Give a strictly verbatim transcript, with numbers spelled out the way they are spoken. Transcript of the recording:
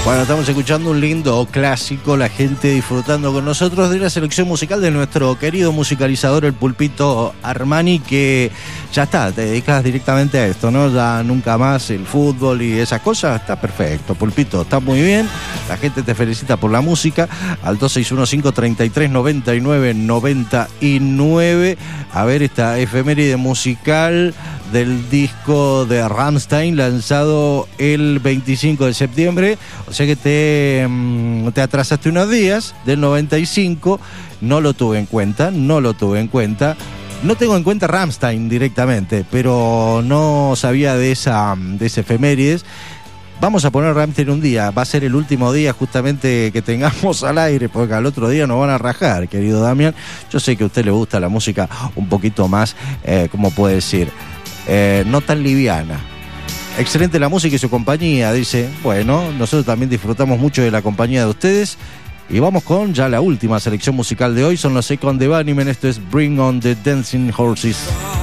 Bueno, estamos escuchando un lindo clásico, la gente disfrutando con nosotros de la selección musical de nuestro querido musicalizador, el Pulpito Armani, que ya está, te dedicas directamente a esto, ¿no? Ya nunca más el fútbol y esas cosas, está perfecto, Pulpito, está muy bien, la gente te felicita por la música, al dos seis uno cinco, tres tres, nueve nueve nueve nueve, a ver esta efeméride musical del disco de Rammstein, lanzado el veinticinco de septiembre, o sea que te, te atrasaste unos días, del noventa y cinco, no lo tuve en cuenta, no lo tuve en cuenta, no tengo en cuenta Rammstein directamente, pero no sabía de esa, de ese efemérides. Vamos a poner Rammstein un día, va a ser el último día justamente que tengamos al aire, porque al otro día nos van a rajar, querido Damián. Yo sé que a usted le gusta la música un poquito más, eh, ¿cómo puede decir? Eh, no tan liviana. Excelente la música y su compañía, dice. Bueno, nosotros también disfrutamos mucho de la compañía de ustedes. Y vamos con ya la última selección musical de hoy. Son los Second de Bunnymen. Esto es Bring on the Dancing Horses.